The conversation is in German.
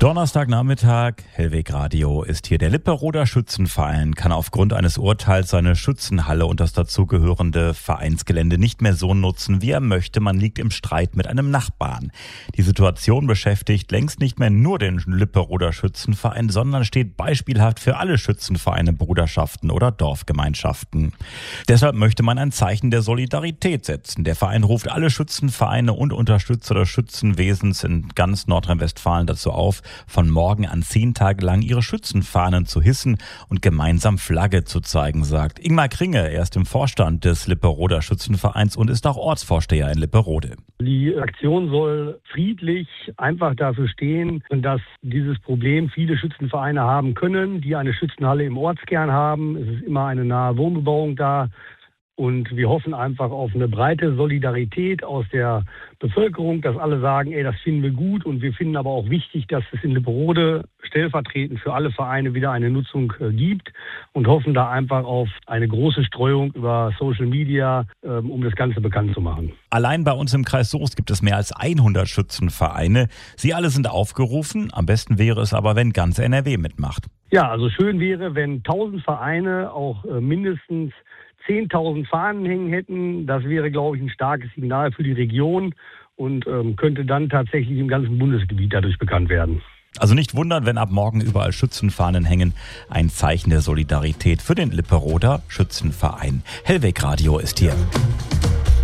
Donnerstagnachmittag, Hellweg Radio ist hier. Der Lipperoder Schützenverein kann aufgrund eines Urteils seine Schützenhalle und das dazugehörende Vereinsgelände nicht mehr so nutzen, wie er möchte. Man liegt im Streit mit einem Nachbarn. Die Situation beschäftigt längst nicht mehr nur den Lipperoder Schützenverein, sondern steht beispielhaft für alle Schützenvereine, Bruderschaften oder Dorfgemeinschaften. Deshalb möchte man ein Zeichen der Solidarität setzen. Der Verein ruft alle Schützenvereine und Unterstützer des Schützenwesens in ganz Nordrhein-Westfalen dazu auf, von morgen an 10 Tage lang ihre Schützenfahnen zu hissen und gemeinsam Flagge zu zeigen, sagt Ingmar Kringe. Er ist im Vorstand des Lipperoder Schützenvereins und ist auch Ortsvorsteher in Lipperode. Die Aktion soll friedlich einfach dafür stehen, dass dieses Problem viele Schützenvereine haben können, die eine Schützenhalle im Ortskern haben. Es ist immer eine nahe Wohnbebauung da. Und wir hoffen einfach auf eine breite Solidarität aus der Bevölkerung, dass alle sagen, das finden wir gut. Und wir finden aber auch wichtig, dass es in Lipperode stellvertretend für alle Vereine wieder eine Nutzung gibt und hoffen da einfach auf eine große Streuung über Social Media, um das Ganze bekannt zu machen. Allein bei uns im Kreis Soest gibt es mehr als 100 Schützenvereine. Sie alle sind aufgerufen. Am besten wäre es aber, wenn ganz NRW mitmacht. Ja, also schön wäre, wenn 1000 Vereine auch mindestens 10.000 Fahnen hängen hätten. Das wäre, glaube ich, ein starkes Signal für die Region und könnte dann tatsächlich im ganzen Bundesgebiet dadurch bekannt werden. Also nicht wundern, wenn ab morgen überall Schützenfahnen hängen. Ein Zeichen der Solidarität für den Lipperoder Schützenverein. Hellweg Radio ist hier.